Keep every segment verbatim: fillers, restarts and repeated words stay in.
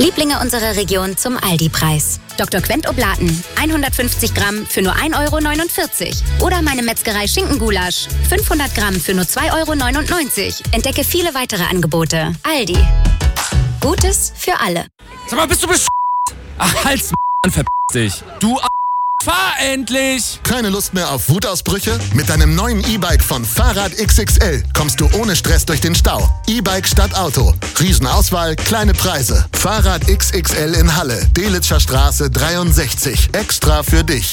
Lieblinge unserer Region zum Aldi-Preis. Doktor Quent Oblaten, hundertfünfzig Gramm für nur ein Euro neunundvierzig. Oder meine Metzgerei Schinkengulasch, fünfhundert Gramm für nur zwei Euro neunundneunzig. Entdecke viele weitere Angebote. Aldi. Gutes für alle. Sag mal, bist du besch***? Ach, halt's m***, verpiss dich. Du a***, fahr endlich! Keine Lust mehr auf Wutausbrüche? Mit deinem neuen E-Bike von Fahrrad X X L kommst du ohne Stress durch den Stau. E-Bike statt Auto. Riesenauswahl, kleine Preise. Fahrrad X X L in Halle, Delitzscher Straße dreiundsechzig. Extra für dich.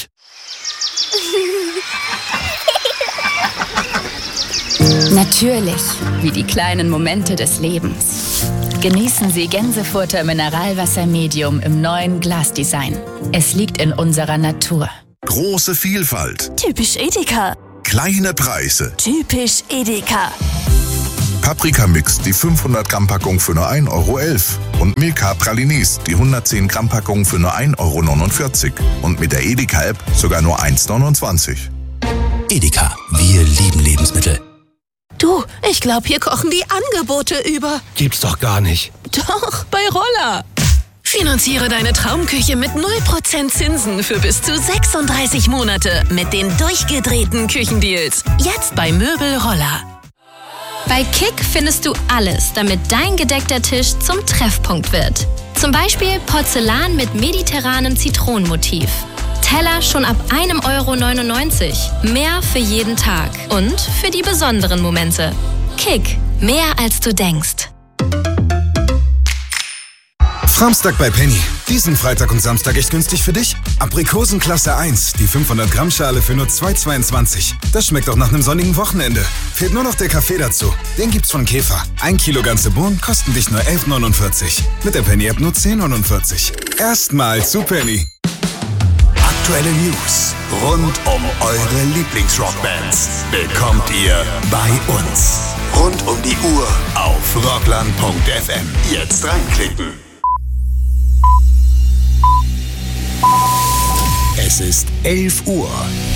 Natürlich, wie die kleinen Momente des Lebens. Genießen Sie Gänsefurter Mineralwasser Medium im neuen Glasdesign. Es liegt in unserer Natur. Große Vielfalt. Typisch Edeka. Kleine Preise. Typisch Edeka. Paprika-Mix, die fünfhundert Gramm Packung für nur ein Euro elf. Und Milka Pralinis, die hundertzehn Gramm Packung für nur ein Euro neunundvierzig. Und mit der Edeka-App sogar nur eins neunundzwanzig. Edeka, wir lieben Lebensmittel. Du, ich glaube, hier kochen die Angebote über. Gibt's doch gar nicht. Doch, bei Roller. Finanziere deine Traumküche mit null Prozent Zinsen für bis zu sechsunddreißig Monate mit den durchgedrehten Küchendeals. Jetzt bei Möbel Roller. Bei Kick findest du alles, damit dein gedeckter Tisch zum Treffpunkt wird. Zum Beispiel Porzellan mit mediterranem Zitronenmotiv. Teller schon ab einem Euro neunundneunzig. Mehr für jeden Tag und für die besonderen Momente. Kick, mehr als du denkst. Samstag bei Penny. Diesen Freitag und Samstag echt günstig für dich? Aprikosen Klasse eins, die fünfhundert Gramm Schale für nur zwei Euro zweiundzwanzig. Das schmeckt auch nach einem sonnigen Wochenende. Fehlt nur noch der Kaffee dazu. Den gibt's von Käfer. Ein Kilo ganze Bohnen kosten dich nur elf Euro neunundvierzig. Mit der Penny-App nur zehn Euro neunundvierzig. Erstmal zu Penny. Aktuelle News rund um eure Lieblingsrockbands bekommt ihr bei uns. Rund um die Uhr auf rockland punkt f m. Jetzt reinklicken. Es ist elf Uhr.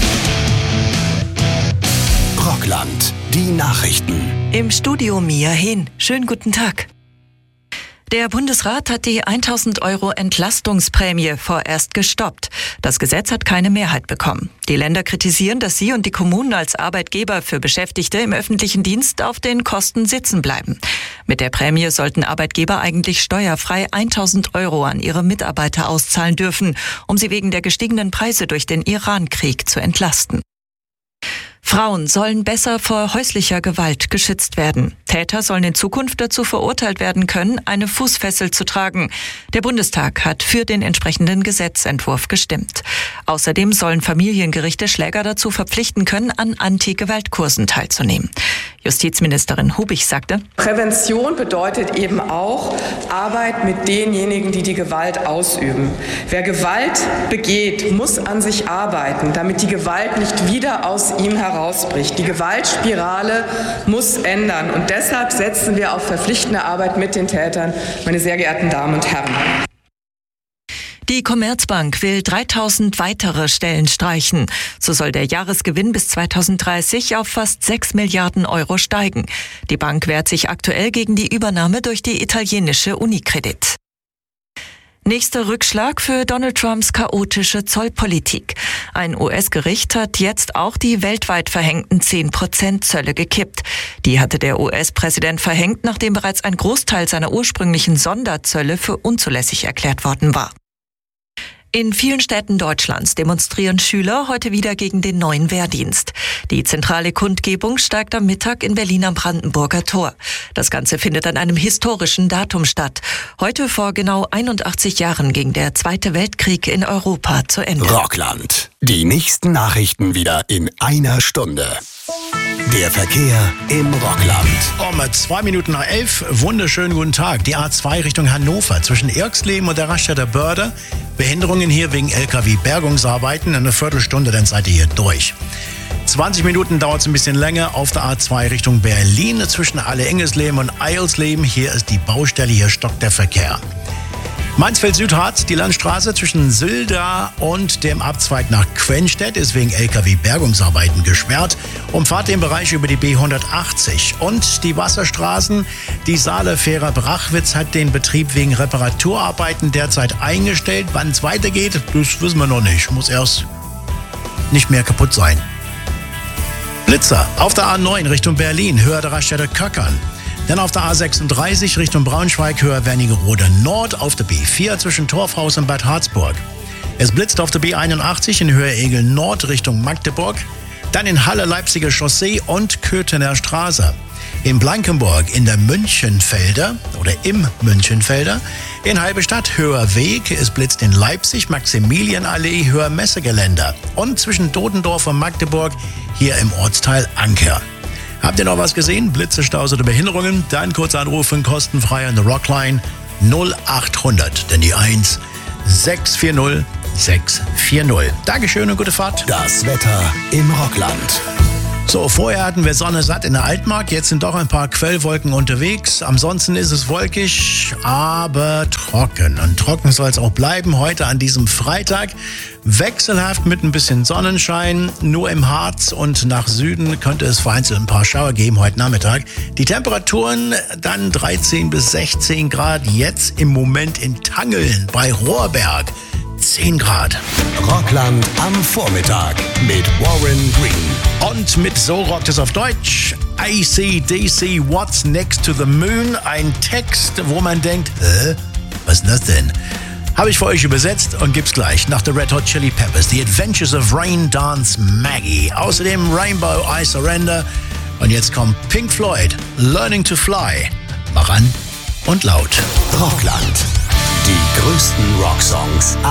Rockland, die Nachrichten. Im Studio Mia Hehn. Schönen guten Tag. Der Bundesrat hat die tausend Euro Entlastungsprämie vorerst gestoppt. Das Gesetz hat keine Mehrheit bekommen. Die Länder kritisieren, dass sie und die Kommunen als Arbeitgeber für Beschäftigte im öffentlichen Dienst auf den Kosten sitzen bleiben. Mit der Prämie sollten Arbeitgeber eigentlich steuerfrei tausend Euro an ihre Mitarbeiter auszahlen dürfen, um sie wegen der gestiegenen Preise durch den Iran-Krieg zu entlasten. Frauen sollen besser vor häuslicher Gewalt geschützt werden. Täter sollen in Zukunft dazu verurteilt werden können, eine Fußfessel zu tragen. Der Bundestag hat für den entsprechenden Gesetzentwurf gestimmt. Außerdem sollen Familiengerichte Schläger dazu verpflichten können, an Anti-Gewalt-Kursen teilzunehmen. Justizministerin Hubig sagte: Prävention bedeutet eben auch Arbeit mit denjenigen, die die Gewalt ausüben. Wer Gewalt begeht, muss an sich arbeiten, damit die Gewalt nicht wieder aus ihm herausbricht. Die Gewaltspirale muss ändern. Und deshalb setzen wir auf verpflichtende Arbeit mit den Tätern, meine sehr geehrten Damen und Herren. Die Commerzbank will dreitausend weitere Stellen streichen. So soll der Jahresgewinn bis zweitausenddreißig auf fast sechs Milliarden Euro steigen. Die Bank wehrt sich aktuell gegen die Übernahme durch die italienische Unicredit. Nächster Rückschlag für Donald Trumps chaotische Zollpolitik. Ein U S-Gericht hat jetzt auch die weltweit verhängten zehn Prozent Zölle gekippt. Die hatte der U S-Präsident verhängt, nachdem bereits ein Großteil seiner ursprünglichen Sonderzölle für unzulässig erklärt worden war. In vielen Städten Deutschlands demonstrieren Schüler heute wieder gegen den neuen Wehrdienst. Die zentrale Kundgebung steigt am Mittag in Berlin am Brandenburger Tor. Das Ganze findet an einem historischen Datum statt. Heute vor genau einundachtzig Jahren ging der Zweite Weltkrieg in Europa zu Ende. Rockland. Die nächsten Nachrichten wieder in einer Stunde. Der Verkehr im Rockland. Um zwei Minuten nach elf, wunderschönen guten Tag. Die A zwei Richtung Hannover zwischen Irxleben und der Raststätter Börde. Behinderungen hier wegen L K W-Bergungsarbeiten. Eine Viertelstunde, dann seid ihr hier durch. zwanzig Minuten dauert es ein bisschen länger auf der A zwei Richtung Berlin zwischen Alle-Engelsleben und Eilsleben. Hier ist die Baustelle, hier stockt der Verkehr. Mansfeld-Südharz, die Landstraße zwischen Sylda und dem Abzweig nach Quenstedt ist wegen L K W-Bergungsarbeiten gesperrt. Umfahrt den Bereich über die B hundertachtzig. Und die Wasserstraßen, die Saale-Fähre Brachwitz hat den Betrieb wegen Reparaturarbeiten derzeit eingestellt. Wann es weitergeht, das wissen wir noch nicht. Muss erst nicht mehr kaputt sein. Blitzer auf der A neun Richtung Berlin, höher der Raststätte Köckern. Dann auf der A sechsunddreißig Richtung Braunschweig, höher Wernigerode Nord, auf der B vier zwischen Torfhaus und Bad Harzburg. Es blitzt auf der B einundachtzig in Höhe Egel Nord Richtung Magdeburg. Dann in Halle Leipziger Chaussee und Köthener Straße. In Blankenburg in der Münchenfelder oder im Münchenfelder. In Halberstadt höher Weg. Es blitzt in Leipzig Maximilianallee höher Messegeländer. Und zwischen Dodendorf und Magdeburg hier im Ortsteil Anker. Habt ihr noch was gesehen? Blitze, Staus oder Behinderungen? Dann kurz anrufen, kostenfrei an der Rockline null achthundert, denn die eins sechs vier null sechs vier null. Dankeschön und gute Fahrt. Das Wetter im Rockland. So, vorher hatten wir Sonne satt in der Altmark, jetzt sind doch ein paar Quellwolken unterwegs. Ansonsten ist es wolkig, aber trocken. Und trocken soll es auch bleiben heute an diesem Freitag. Wechselhaft mit ein bisschen Sonnenschein. Nur im Harz und nach Süden könnte es vereinzelt ein paar Schauer geben heute Nachmittag. Die Temperaturen dann dreizehn bis sechzehn Grad. Jetzt im Moment in Tangeln bei Rohrberg. zehn Grad. Rockland am Vormittag mit Warren Green. Und mit So rockt es auf Deutsch. A C D C, What's Next to the Moon? Ein Text, wo man denkt, hä? Was ist das denn? Habe ich für euch übersetzt und gibt's gleich nach The Red Hot Chili Peppers. The Adventures of Rain Dance Maggie. Außerdem Rainbow I Surrender. Und jetzt kommt Pink Floyd, Learning to Fly. Mach an und laut. Rockland. Die größten Rocksongs